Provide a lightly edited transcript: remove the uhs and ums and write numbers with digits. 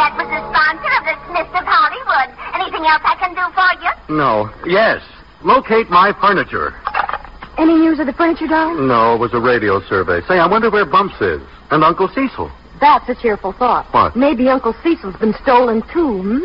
that was the sponsor of the Smiths of Hollywood. Anything else I can do for you? No. Yes. Locate my furniture. Any news of the furniture, darling? No, it was a radio survey. Say, I wonder where Bumps is. And Uncle Cecil. That's a cheerful thought. What? Maybe Uncle Cecil's been stolen, too,